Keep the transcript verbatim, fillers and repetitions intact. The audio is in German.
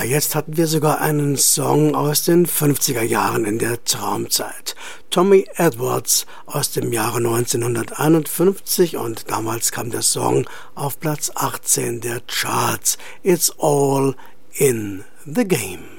jetzt hatten wir sogar einen Song aus den fünfziger Jahren in der Traumzeit. Tommy Edwards aus dem Jahre neunzehnhunderteinundfünfzig und damals kam der Song auf Platz achtzehn der Charts. It's all in the game.